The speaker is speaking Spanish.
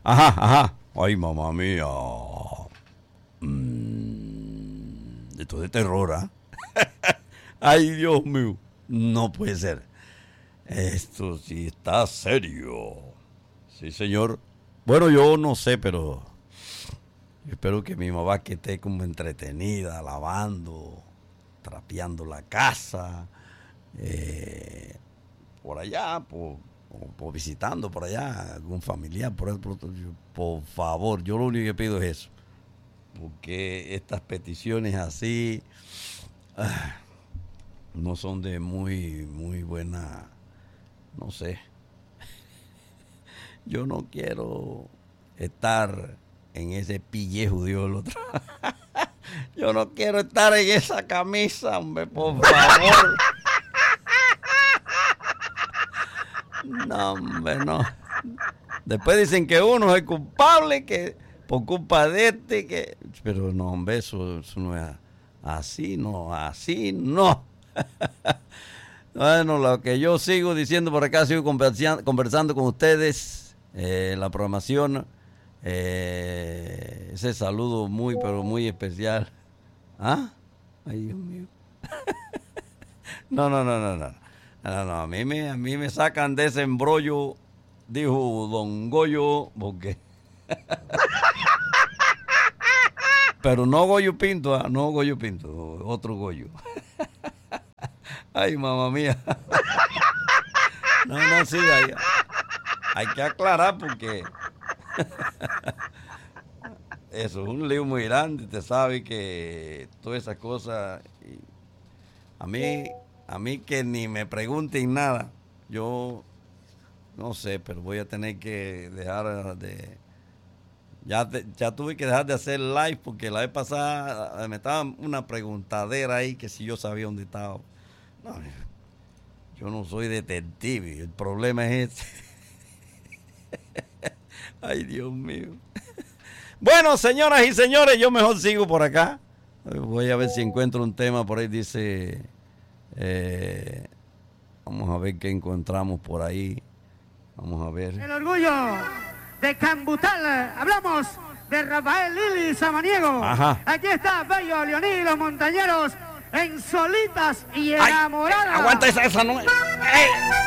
Ajá, ajá. Ay, mamá mía. Esto es de terror, ¿ah? Ay, Dios mío. No puede ser. Esto sí está serio. Sí, señor. Bueno, yo no sé, pero yo espero que mi mamá que esté como entretenida, lavando, trapeando la casa, por allá, por visitando por allá algún familiar. Por favor, yo lo único que pido es eso. Porque estas peticiones así no son de muy buena, no sé. Yo no quiero estar en ese pillejo de el otro. Yo no quiero estar en esa camisa, hombre, por favor. No, hombre, no. Después dicen que uno es culpable, que por culpa de que... Pero no, hombre, eso no es así, no, así, no. Bueno, lo que yo sigo diciendo por acá, sigo conversando con ustedes, la programación, ese saludo muy, pero muy especial. ¿Ah? Ay, Dios mío. No, a mí me sacan de ese embrollo, dijo Don Goyo, porque... Pero no Goyo Pinto, no Goyo Pinto, otro Goyo. Ay, mamá mía. No, sí, hay que aclarar porque eso es un lío muy grande, te sabe que todas esas cosas, a mí que ni me pregunten nada, yo no sé, pero voy a tener que dejar de... Ya tuve que dejar de hacer live porque la vez pasada me estaba una preguntadera ahí que si yo sabía dónde estaba. No, yo no soy detective, el problema es ese. Ay, Dios mío. Bueno, señoras y señores, yo mejor sigo por acá. Voy a ver si encuentro un tema por ahí, dice... vamos a ver qué encontramos por ahí. Vamos a ver. El orgullo de Cambutal. Hablamos de Rafael Lili Samaniego. Ajá. Aquí está Bello Leoní, los montañeros en solitas y enamoradas. Aguanta esa no.